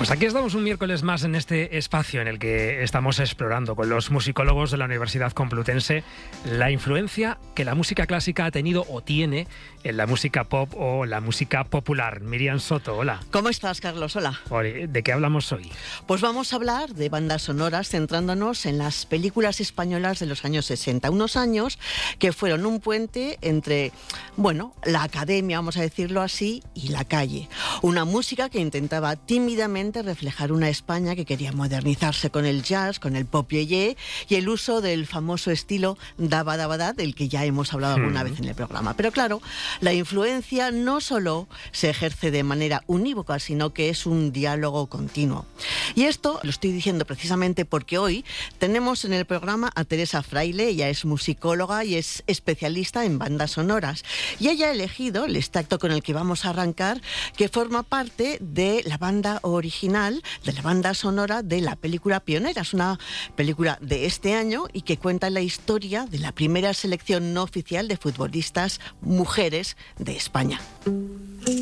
Pues aquí estamos un miércoles más en este espacio en el que estamos explorando con los musicólogos de la Universidad Complutense la influencia que la música clásica ha tenido o tiene en la música pop o la música popular. Miriam Soto, hola. ¿Cómo estás, Carlos? Hola. ¿De qué hablamos hoy? Pues vamos a hablar de bandas sonoras centrándonos en las películas españolas de los años 60. Unos años que fueron un puente entre, la academia, vamos a decirlo así, y la calle. Una música que intentaba tímidamente reflejar una España que quería modernizarse con el jazz, con el pop yeye y el uso del famoso estilo daba daba da, del que ya hemos hablado alguna vez en el programa. Pero claro, la influencia no solo se ejerce de manera unívoca, sino que es un diálogo continuo. Y esto lo estoy diciendo precisamente porque hoy tenemos en el programa a Teresa Fraile. Ella es musicóloga y es especialista en bandas sonoras. Y ella ha elegido el extracto con el que vamos a arrancar, que forma parte de la banda original, de la banda sonora de la película Pionera. Es una película de este año y que cuenta la historia de la primera selección no oficial de futbolistas mujeres de España.